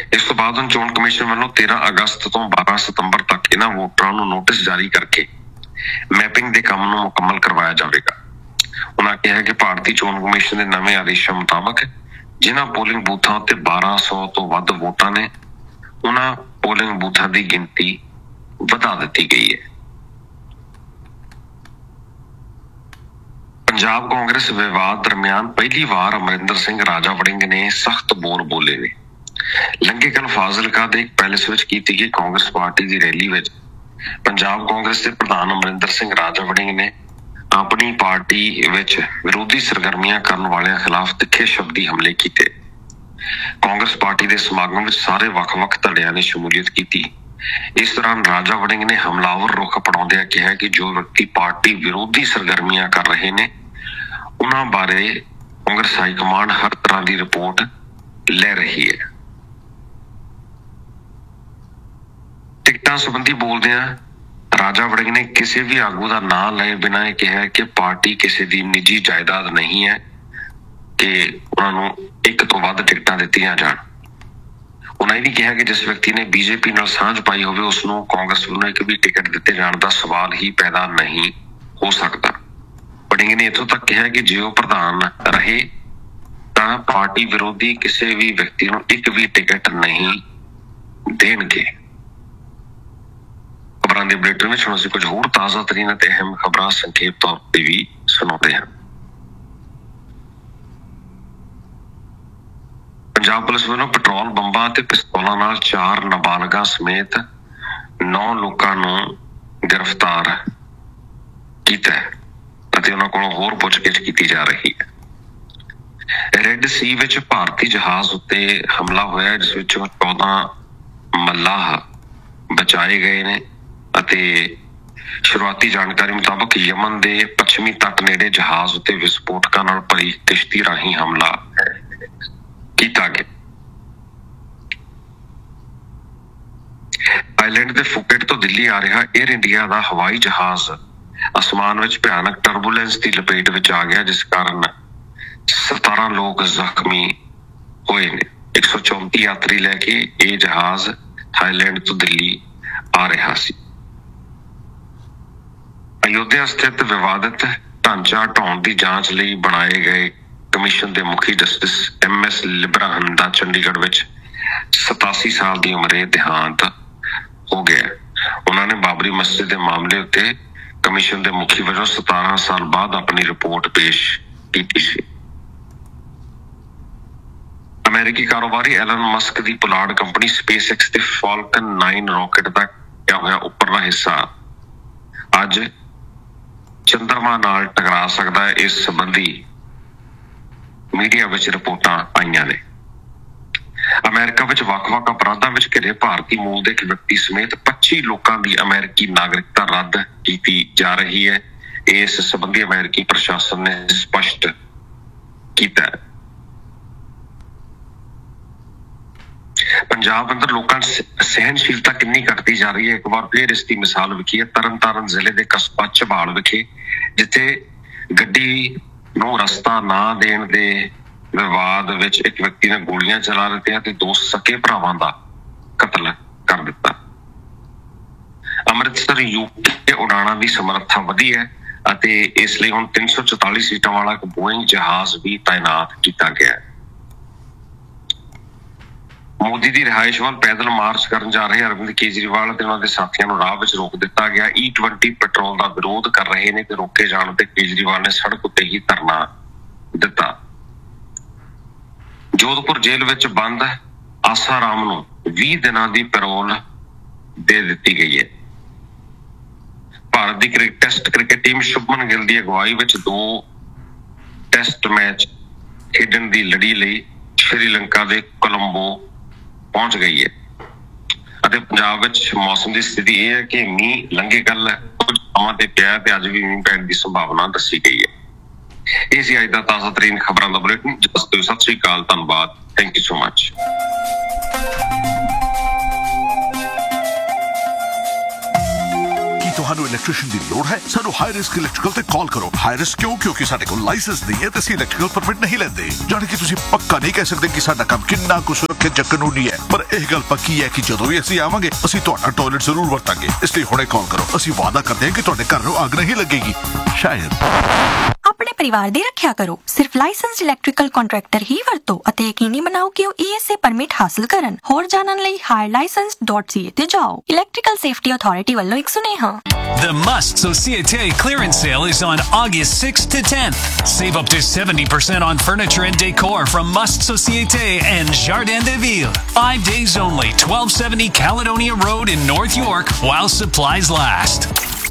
ਇਸ ਤੋਂ ਬਾਅਦ ਹੁਣ ਚੋਣ ਕਮਿਸ਼ਨ ਵੱਲੋਂ 13 ਅਗਸਤ ਤੋਂ 12 ਸਤੰਬਰ ਤੱਕ ਇਹਨਾਂ ਵੋਟਰਾਂ ਨੂੰ ਨੋਟਿਸ ਜਾਰੀ ਕਰਕੇ ਮੈਪਿੰਗ ਦੇ ਕੰਮ ਨੂੰ ਮੁਕੰਮਲ ਕਰਵਾਇਆ ਜਾਵੇਗਾ। ਉਹਨਾਂ ਕਿਹਾ ਕਿ ਭਾਰਤੀ ਚੋਣ ਕਮਿਸ਼ਨ ਦੇ ਨਵੇਂ ਆਦੇਸ਼ਾਂ ਮੁਤਾਬਕ ਜਿਨ੍ਹਾਂ ਪੋਲਿੰਗ ਬੂਥਾਂ ਉੱਤੇ 1200 ਤੋਂ ਵੱਧ ਵੋਟਾਂ ਨੇ, ਉਹਨਾਂ ਪੋਲਿੰਗ ਬੂਥਾਂ ਦੀ ਗਿਣਤੀ ਵਧਾ ਦਿੱਤੀ ਗਈ ਹੈ। ਪੰਜਾਬ ਕਾਂਗਰਸ ਵਿਵਾਦ ਦਰਮਿਆਨ ਪਹਿਲੀ ਵਾਰ ਅਮਰਿੰਦਰ ਸਿੰਘ ਰਾਜਾ ਵੜਿੰਗ ਨੇ ਸਖਤ ਬੋਲ ਬੋਲੇ ਨੇ। ਲੰਘੇ ਕੱਲ੍ਹ ਫਾਜ਼ਿਲਕਾ ਦੇ ਇੱਕ ਪੈਲੇਸ ਵਿੱਚ ਕੀਤੀ ਗਈ ਕਾਂਗਰਸ ਪਾਰਟੀ ਦੀ ਰੈਲੀ ਵਿੱਚ ਪੰਜਾਬ ਕਾਂਗਰਸ ਦੇ ਪ੍ਰਧਾਨ ਅਮਰਿੰਦਰ ਸਿੰਘ ਰਾਜਾ ਵੜਿੰਗ ਨੇ ਆਪਣੀ ਪਾਰਟੀ ਵਿੱਚ ਵਿਰੋਧੀ ਸਰਗਰਮੀਆਂ ਕਰਨ ਵਾਲਿਆਂ ਖਿਲਾਫ ਤਿੱਖੇ ਸ਼ਬਦੀ ਹਮਲੇ ਕੀਤੇ। ਕਾਂਗਰਸ ਪਾਰਟੀ ਦੇ ਸਮਾਗਮ ਵਿੱਚ ਸਾਰੇ ਵੱਖ-ਵੱਖ ਧੜਿਆਂ ਨੇ ਸ਼ਮੂਲੀਅਤ ਕੀਤੀ। ਇਸ ਦੌਰਾਨ ਰਾਜਾ ਵੜਿੰਗ ਨੇ ਹਮਲਾਵਰ ਰੁਖ ਅਪਣਾਉਂਦਿਆਂ ਕਿਹਾ ਕਿ ਜੋ ਵਿਅਕਤੀ ਪਾਰਟੀ ਵਿਰੋਧੀ ਸਰਗਰਮੀਆਂ ਕਰ ਰਹੇ ਨੇ, ਉਹਨਾਂ ਬਾਰੇ ਕਾਂਗਰਸ ਹਾਈ ਕਮਾਂਡ ਹਰ ਤਰ੍ਹਾਂ ਦੀ ਰਿਪੋਰਟ ਲੈ ਰਹੀ ਹੈ। ਟਿਕਟਾਂ ਸੰਬੰਧੀ ਬੋਲਦਿਆਂ ਰਾਜਾ ਵੜਿੰਗ ਨੇ ਕਿਸੇ ਵੀ ਆਗੂ ਦਾ ਨਾਂ ਲਏ ਬਿਨਾਂ ਇਹ ਕਿਹਾ ਕਿ ਪਾਰਟੀ ਕਿਸੇ ਦੀ ਨਿੱਜੀ ਜਾਇਦਾਦ ਨਹੀਂ ਹੈ ਕਿ ਉਹਨਾਂ ਨੂੰ ਇੱਕ ਤੋਂ ਵੱਧ ਟਿਕਟਾਂ ਦਿੱਤੀਆਂ ਜਾਣ। ਉਹਨਾਂ ਇਹ ਵੀ ਕਿਹਾ ਕਿ ਜਿਸ ਵਿਅਕਤੀ ਨੇ ਬੀਜੇਪੀ ਨਾਲ ਸਾਂਝ ਪਾਈ ਹੋਵੇ ਉਸ ਨੂੰ ਕਾਂਗਰਸ ਵੱਲੋਂ ਇੱਕ ਵੀ ਟਿਕਟ ਦਿੱਤੇ ਜਾਣ ਦਾ ਸਵਾਲ ਹੀ ਪੈਦਾ ਨਹੀਂ ਹੋ ਸਕਦਾ। ਵੜਿੰਗ ਨੇ ਇੱਥੋਂ ਤੱਕ ਕਿਹਾ ਕਿ ਜੇ ਉਹ ਪ੍ਰਧਾਨ ਰਹੇ ਤਾਂ ਪਾਰਟੀ ਵਿਰੋਧੀ ਕਿਸੇ ਵੀ ਵਿਅਕਤੀ ਨੂੰ ਇੱਕ ਵੀ ਟਿਕਟ ਨਹੀਂ ਦੇਣਗੇ। ਖਬਰਾਂ ਦੇ ਬੁਲੇਟਿਨ ਵਿੱਚ ਹੁਣ ਅਸੀਂ ਕੁਝ ਹੋਰ ਤਾਜ਼ਾ ਤਰੀਨ ਅਤੇ ਅਹਿਮ ਖਬਰਾਂ ਸੰਖੇਪ ਤੌਰ ਤੇ ਵੀ ਸੁਣਾਉਂਦੇ ਹਾਂ। ਪੰਜਾਬ ਪੁਲਿਸ ਵੱਲੋਂ ਪੈਟਰੋਲ ਬੰਬਾਂ ਤੇ ਪਿਸਤੌਲਾਂ ਨਾਲ 4 ਨਾਬਾਲਗਾਂ ਸਮੇਤ 9 ਲੋਕਾਂ ਨੂੰ ਗ੍ਰਿਫਤਾਰ ਕੀਤਾ ਹੈ ਅਤੇ ਉਹਨਾਂ ਕੋਲੋਂ ਹੋਰ ਪੁੱਛਗਿੱਛ ਕੀਤੀ ਜਾ ਰਹੀ ਹੈ। ਰੈੱਡ ਸੀ ਵਿੱਚ ਭਾਰਤੀ ਜਹਾਜ਼ ਉੱਤੇ ਹਮਲਾ ਹੋਇਆ ਜਿਸ ਵਿੱਚੋਂ 14 ਮੱਲਾਹ ਬਚਾਏ ਗਏ ਨੇ ਅਤੇ ਸ਼ੁਰੂਆਤੀ ਜਾਣਕਾਰੀ ਮੁਤਾਬਕ ਯਮਨ ਦੇ ਪੱਛਮੀ ਤੱਟ ਨੇੜੇ ਜਹਾਜ਼ ਉੱਤੇ ਵਿਸਫੋਟਕਾਂ ਨਾਲ ਭਰੀ ਕਿਸ਼ਤੀ ਰਾਹੀਂ ਹਮਲਾ ਕੀਤਾ ਗਿਆ। ਥਾਈਲੈਂਡ ਦੇ ਫੂਕੇਟ ਤੋਂ ਦਿੱਲੀ ਆ ਰਿਹਾ 에ਅਰ ਇੰਡੀਆ ਦਾ ਹਵਾਈ ਜਹਾਜ਼ ਅਸਮਾਨ ਵਿੱਚ ਭਿਆਨਕ ਟਰਬੂਲੈਂਸ ਦੀ ਲਪੇਟ ਵਿੱਚ ਆ ਗਿਆ, ਜਿਸ ਕਾਰਨ 17 ਲੋਕ ਜ਼ਖਮੀ ਹੋਏ ਨੇ। 134 ਯਾਤਰੀ ਲੈ ਕੇ ਇਹ ਜਹਾਜ਼ ਥਾਈਲੈਂਡ ਤੋਂ ਦਿੱਲੀ ਆ ਰਿਹਾ ਸੀ। ਅਯੋਧਿਆ ਸਥਿਤ ਵਿਵਾਦਿਤ ਢਾਂਚਾ ਢਾਉਣ ਦੀ ਜਾਂਚ ਲਈ ਬਣਾਏ ਗਏ ਕਮਿਸ਼ਨ ਦੇ ਮੁਖੀ ਜਸਟਿਸ MS ਲਿਬਰਾਹਨ ਦਾ ਚੰਡੀਗੜ੍ਹ ਵਿੱਚ 87 ਸਾਲ ਦੀ ਉਮਰੇ ਦੇਹਾਂਤ ਹੋ ਗਿਆ। ਉਹਨਾਂ ਨੇ ਬਾਬਰੀ ਮਸਜਿਦ ਦੇ ਮਾਮਲੇ ਉੱਤੇ ਕਮਿਸ਼ਨ ਦੇ ਮੁਖੀ ਵਜੋਂ 17 ਸਾਲ ਬਾਅਦ ਆਪਣੀ ਰਿਪੋਰਟ ਪੇਸ਼ ਕੀਤੀ ਸੀ। ਅਮਰੀਕੀ ਕਾਰੋਬਾਰੀ ਐਲਨ ਮਸਕ ਦੀ ਪੁਲਾੜ ਕੰਪਨੀ SpaceX ਦੇ ਫਾਲਕਨ 9 ਰਾਕੇਟ ਦਾ ਕਿਹਾ ਹੋਇਆ ਉੱਪਰਲਾ ਹਿੱਸਾ ਅੱਜ ਚੰਦਰਮਾ ਨਾਲ ਟਕਰਾ ਸਕਦਾ ਹੈ। ਇਸ ਸੰਬੰਧੀ ਮੀਡੀਆ ਵਿੱਚ ਰਿਪੋਰਟਾਂ ਆਈਆਂ ਨੇ। ਅਮਰੀਕਾ ਵਿੱਚ ਵੱਖ-ਵੱਖ ਅਪਰਾਧਾਂ ਵਿੱਚ ਘਿਰੇ ਭਾਰਤੀ ਮੂਲ ਦੇ ਇੱਕ ਵਿਅਕਤੀ ਸਮੇਤ 25 ਲੋਕਾਂ ਦੀ ਅਮਰੀਕੀ ਨਾਗਰਿਕਤਾ ਰੱਦ ਕੀਤੀ ਜਾ ਰਹੀ ਹੈ। ਇਸ ਸੰਬੰਧੀ ਅਮਰੀਕੀ ਪ੍ਰਸ਼ਾਸਨ ਨੇ ਸਪਸ਼ਟ ਕੀਤਾ ਹੈ। ਪੰਜਾਬ ਅੰਦਰ ਲੋਕਾਂ ਦੀ ਸਹਿਣਸ਼ੀਲਤਾ ਕਿੰਨੀ ਘਟਦੀ ਜਾ ਰਹੀ ਹੈ, ਇੱਕ ਵਾਰ ਫਿਰ ਇਸ ਦੀ ਮਿਸਾਲ ਵਿਖੀ ਹੈ ਤਰਨਤਾਰਨ ਜ਼ਿਲ੍ਹੇ ਦੇ ਕਸਬਾ ਝਬਾਲ ਵਿਖੇ, ਜਿੱਥੇ ਗੱਡੀ ਨੂੰ ਰਸਤਾ ਨਾ ਦੇਣ ਦੇ ਵਿਵਾਦ ਵਿੱਚ ਇੱਕ ਵਿਅਕਤੀ ਨੇ ਗੋਲੀਆਂ ਚਲਾ ਦਿੱਤੀਆਂ ਤੇ 2 ਸਕੇ ਭਰਾਵਾਂ ਦਾ ਕਤਲ ਕਰ ਦਿੱਤਾ। ਅੰਮ੍ਰਿਤਸਰ UK ਉਡਾਣਾਂ ਦੀ ਸਮਰੱਥਾ ਵਧੀ ਹੈ ਅਤੇ ਇਸ ਲਈ ਹੁਣ 344 ਸੀਟਾਂ ਵਾਲਾ ਇੱਕ ਬੋਇੰਗ ਜਹਾਜ਼ ਵੀ ਤਾਇਨਾਤ ਕੀਤਾ ਗਿਆ ਹੈ। ਮੋਦੀ ਦੀ ਰਿਹਾਇਸ਼ ਵੱਲ ਪੈਦਲ ਮਾਰਚ ਕਰਨ ਜਾ ਰਹੇ ਅਰਵਿੰਦ ਕੇਜਰੀਵਾਲ ਅਤੇ ਉਹਨਾਂ ਦੇ ਸਾਥੀਆਂ ਨੂੰ ਰਾਹ ਵਿੱਚ ਰੋਕ ਦਿੱਤਾ ਗਿਆ। E20 ਪੈਟਰੋਲ ਦਾ ਵਿਰੋਧ ਕਰ ਰਹੇ ਨੇ ਤੇ ਰੋਕੇ ਜਾਣ ਤੇ ਕੇਜਰੀਵਾਲ ਨੇ ਸੜਕ ਉੱਤੇ ਹੀ ਧਰਨਾ ਦਿੱਤਾ। ਜੋਧਪੁਰ ਜੇਲ੍ਹ ਵਿੱਚ ਬੰਦ ਆਸਾਰਾਮ ਨੂੰ 20 ਦਿਨਾਂ ਦੀ ਪੈਰੋਲ ਦੇ ਦਿੱਤੀ ਗਈ ਹੈ। ਭਾਰਤ ਦੀ test cricket team Shubman Gill ਦੀ ਅਗਵਾਈ ਵਿੱਚ 2 ਟੈਸਟ ਮੈਚ ਖੇਡਣ ਦੀ ਲੜੀ ਲਈ ਸ਼੍ਰੀਲੰਕਾ ਦੇ ਕੋਲੰਬੋ ਪਹੁੰਚ ਗਈ ਹੈ ਅਤੇ ਪੰਜਾਬ ਵਿੱਚ ਮੌਸਮ ਦੀ ਸਥਿਤੀ ਇਹ ਹੈ ਕਿ ਮੀਂਹ ਲੰਘੇ ਕੱਲ੍ਹ ਕੁਝ ਥਾਵਾਂ ਤੇ ਪਿਆ ਤੇ ਅੱਜ ਵੀ ਮੀਂਹ ਪੈਣ ਦੀ ਸੰਭਾਵਨਾ ਦੱਸੀ ਗਈ ਹੈ। ਇਹ ਸੀ ਅੱਜ ਦਾ ਤਾਜ਼ਾ ਤਰੀਨ ਖਬਰਾਂ ਦਾ ਬੁਲੇਟਿਨ। ਸਤਿ ਸ਼੍ਰੀ ਅਕਾਲ, ਧੰਨਵਾਦ, ਥੈਂਕ ਯੂ ਸੋ ਮਚ। ਤੁਹਾਨੂੰ ਇਲੈਕਟ੍ਰੀਸ਼ੀਅਨ ਦੀ ਲੋੜ ਹੈ ਸਾਨੂੰ ਹਾਈ ਰਿਸਕ ਇਲੈਕਟ੍ਰੀਕਲ ਤੇ ਕਾਲ ਕਰੋ। ਹਾਈ ਰਿਸਕ ਕਿਉਂਕਿ ਸਾਡੇ ਕੋਲ ਲਾਇਸੈਂਸ ਨਹੀਂ ਹੈ ਤੇ ਅਸੀਂ ਇਲੈਕਟ੍ਰੀਕਲ ਪਰਮਿਟ ਨਹੀਂ ਲੈਂਦੇ। ਜਾਣੀ ਕਿ ਤੁਸੀਂ ਪੱਕਾ ਨਹੀਂ ਕਹਿ ਸਕਦੇ ਕਿ ਸਾਡਾ ਕੰਮ ਕਿੰਨਾ ਕੁ ਸੁਰੱਖਿਅਤ ਜਾਂ ਕਾਨੂੰਨੀ ਹੈ, ਪਰ ਇਹ ਗੱਲ ਪੱਕੀ ਹੈ ਕਿ ਜਦੋਂ ਵੀ ਅਸੀਂ ਆਵਾਂਗੇ ਅਸੀਂ ਤੁਹਾਡਾ ਟਾਇਲਟ ਜ਼ਰੂਰ ਵਰਤਾਂਗੇ। ਇਸ ਲਈ ਹੁਣੇ ਕਾਲ ਕਰੋ। ਅਸੀਂ ਵਾਅਦਾ ਕਰਦੇ ਹਾਂ ਕਿ ਤੁਹਾਡੇ ਘਰ ਨੂੰ ਅੱਗ ਨਹੀਂ ਲੱਗੇਗੀ। ਸ਼ਾਇਦ ਆਪਣੇ ਪਰਿਵਾਰ ਦੀ ਰੱਖਿਆ ਕਰੋ। ਸਿਰਫ ਲਾਇਸੈਂਸਡ ਇਲੈਕਟ੍ਰੀਕਲ ਕੰਟਰੈਕਟਰ ਹੀ ਵਰਤੋ ਅਤੇ ਯਕੀਨੀ ਬਣਾਓ ਕਿ ਉਹ ESA ਪਰਮਿਟ ਹਾਸਲ ਕਰਨ। ਹੋਰ ਜਾਣਨ ਲਈ higherlicense.ca ਤੇ ਜਾਓ। ਇਲੈਕਟ੍ਰੀਕਲ ਸੇਫਟੀ ਅਥਾਰਟੀ ਵੱਲੋਂ ਇੱਕ ਸੁਨੇਹਾ। The Must Societe clearance sale is on August 6th to 10th. Save up to 70% on furniture and decor from Must Societe and Jardin de Ville. 5 days only, 1270 Caledonia Road in North York while supplies last.